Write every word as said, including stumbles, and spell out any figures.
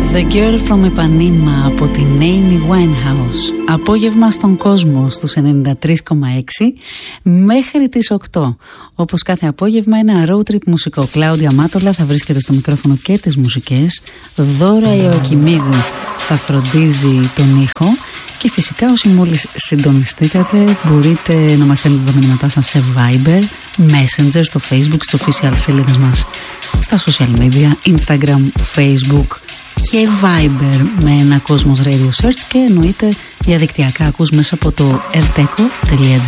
The Girl from Ipanema από την Amy Winehouse. Απόγευμα στον κόσμο στους ενενήντα τρία κόμμα έξι μέχρι τις οκτώ. Όπως κάθε απόγευμα ένα road trip μουσικό. Κλάουδια Μάτολα θα βρίσκεται στο μικρόφωνο και τις μουσικές. Δώρα Ιωακιμίδου θα φροντίζει τον ήχο. Και φυσικά όσοι μόλις συντονιστήκατε μπορείτε να μας στέλνετε τα μηνύματά σας σε Viber, Messenger, στο Facebook, στο official σελίδες μας στα social media, Instagram, Facebook και Viber με ένα Cosmos Radio Search και εννοείται διαδικτυακά ακούς μέσα από το erteco τελεία gr.